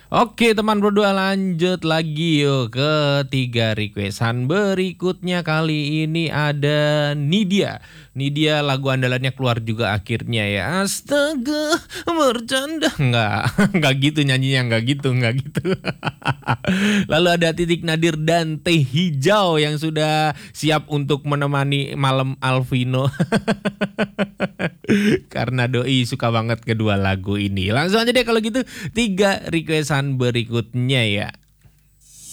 Oke teman berdua lanjut lagi yuk ke 3 requestan berikutnya kali ini ada Nidia. Nidia lagu andalannya keluar juga akhirnya ya. Astaga bercanda. Enggak gitu nyanyinya enggak gitu. Lalu ada Titik Nadir dan Teh Hijau yang sudah siap untuk menemani malam Alvino. Karena doi suka banget kedua lagu ini. Langsung aja deh kalau gitu 3 requestan berikutnya ya.